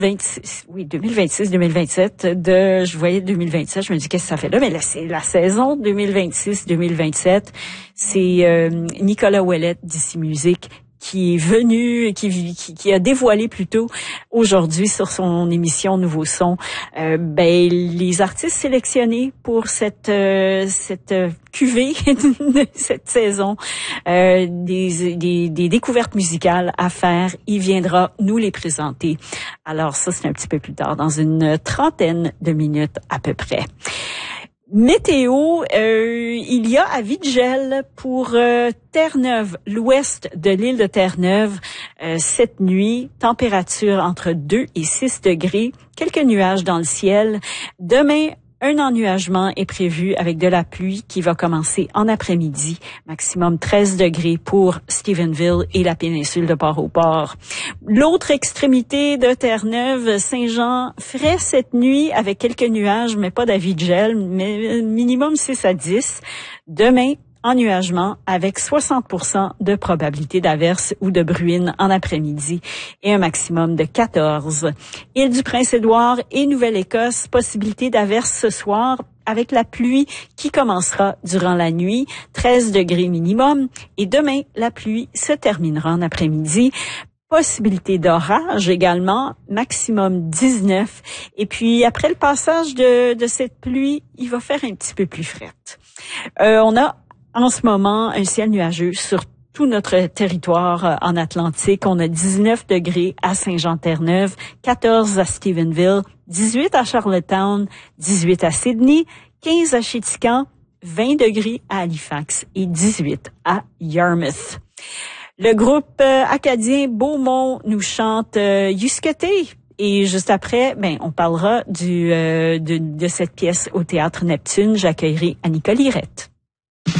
2026-2027. Je voyais 2027, je me dis qu'est-ce que ça fait là? Mais là, c'est la saison 2026-2027. C'est Nicolas Ouellet d'Ici Musique qui est venu, qui a dévoilé plutôt aujourd'hui sur son émission Nouveau Son, les artistes sélectionnés pour cette cuvée de cette saison, des découvertes musicales à faire. Il viendra nous les présenter. Alors ça, c'est un petit peu plus tard, dans une trentaine de minutes à peu près. Météo, il y a avis de gel pour Terre-Neuve, l'ouest de l'île de Terre-Neuve. Cette nuit, température entre 2 et 6 degrés, quelques nuages dans le ciel. Demain, un ennuagement est prévu avec de la pluie qui va commencer en après-midi. Maximum 13 degrés pour Stephenville et la péninsule de Port-au-Port. L'autre extrémité de Terre-Neuve, Saint-Jean, frais cette nuit avec quelques nuages, mais pas d'avis de gel, mais minimum 6 à 10. Demain, ennuagement avec 60% de probabilité d'averse ou de bruine en après-midi et un maximum de 14. Île-du-Prince-Édouard et Nouvelle-Écosse, possibilité d'averse ce soir avec la pluie qui commencera durant la nuit, 13 degrés minimum. Et demain, la pluie se terminera en après-midi. Possibilité d'orage également, maximum 19. Et puis, après le passage de cette pluie, il va faire un petit peu plus frette. On a en ce moment un ciel nuageux sur tout notre territoire en Atlantique. On a 19 degrés à Saint-Jean-Terre-Neuve, 14 à Stephenville, 18 à Charlottetown, 18 à Sydney, 15 à Chéticamp, 20 degrés à Halifax et 18 à Yarmouth. Le groupe acadien Beaumont nous chante Yuskaté. Et juste après, on parlera de cette pièce au Théâtre Neptune. J'accueillerai Annika Lirette.